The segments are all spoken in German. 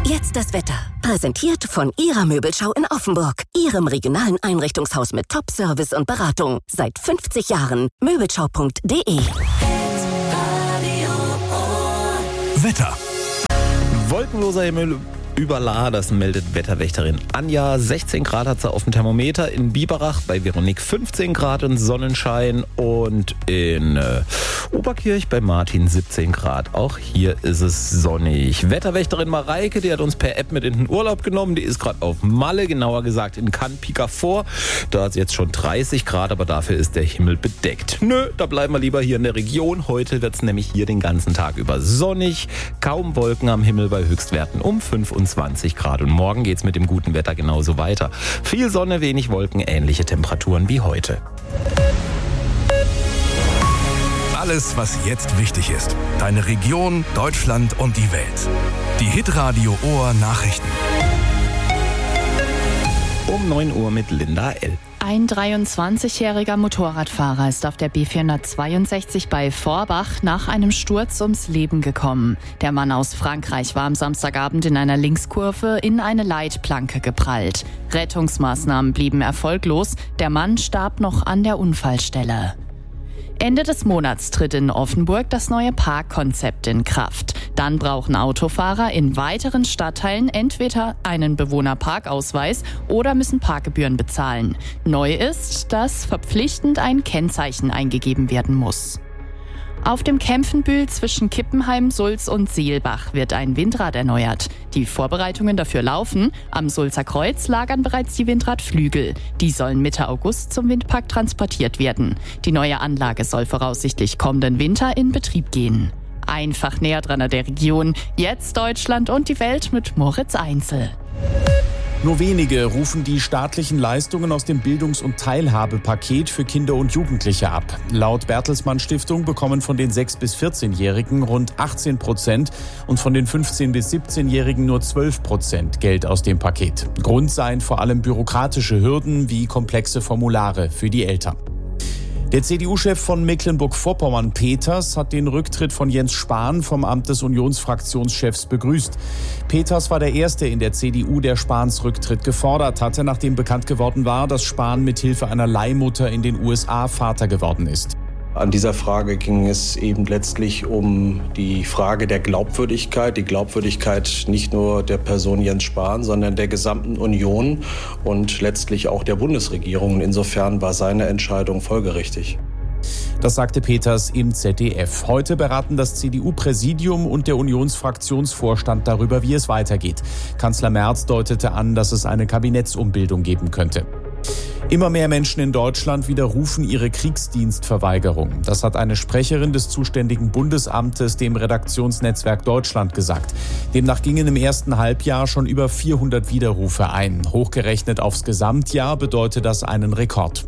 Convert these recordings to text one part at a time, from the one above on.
Jetzt das Wetter. Präsentiert von Ihrer Möbelschau in Offenburg. Ihrem regionalen Einrichtungshaus mit Top-Service und Beratung. Seit 50 Jahren. Möbelschau.de. Wetter. Wolkenloser Himmel über La, das meldet Wetterwächterin Anja. 16 Grad hat sie auf dem Thermometer in Biberach, bei Veronique 15 Grad und Sonnenschein und in Oberkirch bei Martin 17 Grad. Auch hier ist es sonnig. Wetterwächterin Mareike, die hat uns per App mit in den Urlaub genommen. Die ist gerade auf Malle, genauer gesagt in Cannes Picafort. Da ist jetzt schon 30 Grad, aber dafür ist der Himmel bedeckt. Nö, da bleiben wir lieber hier in der Region. Heute wird es nämlich hier den ganzen Tag über sonnig. Kaum Wolken am Himmel bei Höchstwerten um 25 Grad. Und morgen geht's mit dem guten Wetter genauso weiter. Viel Sonne, wenig Wolken, ähnliche Temperaturen wie heute. Alles, was jetzt wichtig ist. Deine Region, Deutschland und die Welt. Die Hitradio Ohr Nachrichten. Um 9 Uhr mit Linda L. Ein 23-jähriger Motorradfahrer ist auf der B462 bei Forbach nach einem Sturz ums Leben gekommen. Der Mann aus Frankreich war am Samstagabend in einer Linkskurve in eine Leitplanke geprallt. Rettungsmaßnahmen blieben erfolglos. Der Mann starb noch an der Unfallstelle. Ende des Monats tritt in Offenburg das neue Parkkonzept in Kraft. Dann brauchen Autofahrer in weiteren Stadtteilen entweder einen Bewohnerparkausweis oder müssen Parkgebühren bezahlen. Neu ist, dass verpflichtend ein Kennzeichen eingegeben werden muss. Auf dem Kempfenbühl zwischen Kippenheim, Sulz und Seelbach wird ein Windrad erneuert. Die Vorbereitungen dafür laufen. Am Sulzer Kreuz lagern bereits die Windradflügel. Die sollen Mitte August zum Windpark transportiert werden. Die neue Anlage soll voraussichtlich kommenden Winter in Betrieb gehen. Einfach näher dran an der Region. Jetzt Deutschland und die Welt mit Moritz Einzel. Nur wenige rufen die staatlichen Leistungen aus dem Bildungs- und Teilhabepaket für Kinder und Jugendliche ab. Laut Bertelsmann Stiftung bekommen von den 6- bis 14-Jährigen rund 18% und von den 15- bis 17-Jährigen nur 12% Geld aus dem Paket. Grund seien vor allem bürokratische Hürden wie komplexe Formulare für die Eltern. Der CDU-Chef von Mecklenburg-Vorpommern, Peters, hat den Rücktritt von Jens Spahn vom Amt des Unionsfraktionschefs begrüßt. Peters war der Erste in der CDU, der Spahns Rücktritt gefordert hatte, nachdem bekannt geworden war, dass Spahn mithilfe einer Leihmutter in den USA Vater geworden ist. An dieser Frage ging es eben letztlich um die Frage der Glaubwürdigkeit. Die Glaubwürdigkeit nicht nur der Person Jens Spahn, sondern der gesamten Union und letztlich auch der Bundesregierung. Insofern war seine Entscheidung folgerichtig. Das sagte Peters im ZDF. Heute beraten das CDU-Präsidium und der Unionsfraktionsvorstand darüber, wie es weitergeht. Kanzler Merz deutete an, dass es eine Kabinettsumbildung geben könnte. Immer mehr Menschen in Deutschland widerrufen ihre Kriegsdienstverweigerung. Das hat eine Sprecherin des zuständigen Bundesamtes dem Redaktionsnetzwerk Deutschland gesagt. Demnach gingen im ersten Halbjahr schon über 400 Widerrufe ein. Hochgerechnet aufs Gesamtjahr bedeutet das einen Rekord.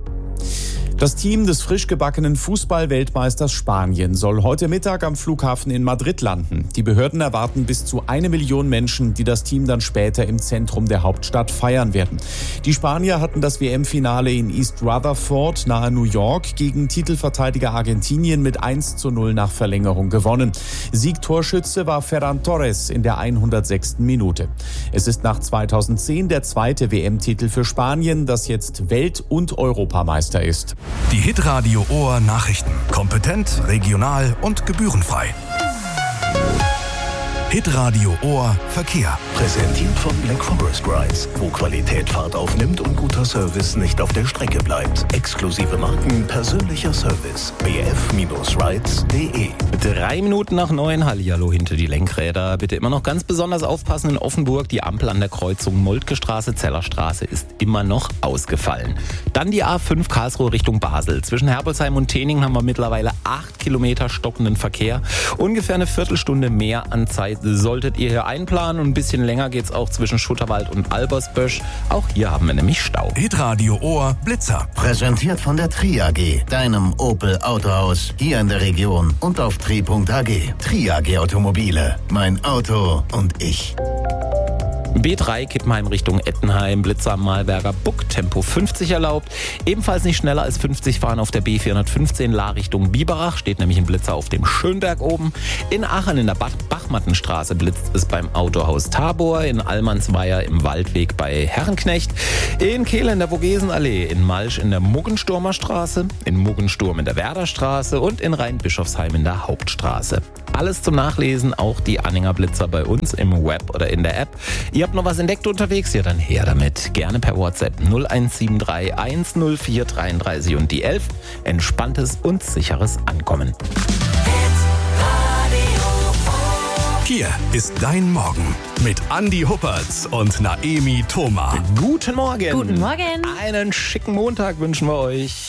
Das Team des frisch gebackenen Fußball-Weltmeisters Spanien soll heute Mittag am Flughafen in Madrid landen. Die Behörden erwarten bis zu 1 Million Menschen, die das Team dann später im Zentrum der Hauptstadt feiern werden. Die Spanier hatten das WM-Finale in East Rutherford nahe New York gegen Titelverteidiger Argentinien mit 1:0 nach Verlängerung gewonnen. Siegtorschütze war Ferran Torres in der 106. Minute. Es ist nach 2010 der zweite WM-Titel für Spanien, das jetzt Welt- und Europameister ist. Die Hitradio Ohr Nachrichten. Kompetent, regional und gebührenfrei. Hitradio Ohr Verkehr. Präsentiert von Black Forest Rides, wo Qualität Fahrt aufnimmt und guter Service nicht auf der Strecke bleibt. Exklusive Marken, persönlicher Service. bf-rides.de. 3 Minuten nach 9, hallihallo hinter die Lenkräder. Bitte immer noch ganz besonders aufpassen in Offenburg. Die Ampel an der Kreuzung Moltke-Straße, Zellerstraße ist immer noch ausgefallen. Dann die A5 Karlsruhe Richtung Basel. Zwischen Herbolzheim und Teningen haben wir mittlerweile 8 Kilometer stockenden Verkehr. Ungefähr eine Viertelstunde mehr an Zeit solltet ihr hier einplanen. Und ein bisschen länger geht's auch zwischen Schutterwald und Albersbösch. Auch hier haben wir nämlich Stau. Hitradio Ohr Blitzer. Präsentiert von der Tri AG, deinem Opel Autohaus hier in der Region und auf tri.ag. Tri AG Automobile, mein Auto und ich. B3 Kippenheim Richtung Ettenheim, Blitzer am Malberger Buck, Tempo 50 erlaubt. Ebenfalls nicht schneller als 50 fahren auf der B415 La Richtung Biberach, steht nämlich ein Blitzer auf dem Schönberg oben. In Aachen in der Bachmattenstraße blitzt es beim Autohaus Tabor, in Allmannsweier im Waldweg bei Herrenknecht, in Kehl in der Vogesenallee, in Malsch in der Muggensturmer Straße, in Muggensturm in der Werderstraße und in Rheinbischofsheim in der Hauptstraße. Alles zum Nachlesen, auch die Anhängerblitzer bei uns im Web oder in der App. Ihr habt noch was entdeckt unterwegs? Ja, dann her damit. Gerne per WhatsApp 0173 104 33 und die 11. Entspanntes und sicheres Ankommen. Hier ist dein Morgen mit Andi Huppertz und Naemi Thoma. Guten Morgen. Guten Morgen. Einen schicken Montag wünschen wir euch.